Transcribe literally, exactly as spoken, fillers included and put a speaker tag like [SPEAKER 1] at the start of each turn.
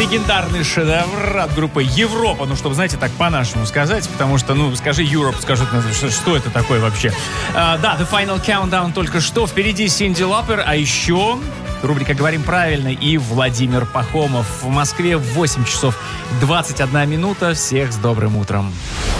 [SPEAKER 1] Легендарный шедевр от группы Европа. Ну, чтобы, знаете, так по-нашему сказать, потому что, ну, скажи Europe, скажут, что, что это такое вообще. А, да, The Final Countdown только что. Впереди Синди Лопер, а еще рубрика «Говорим правильно» и Владимир Пахомов. В Москве восемь часов двадцать одна минута. Всех с добрым утром.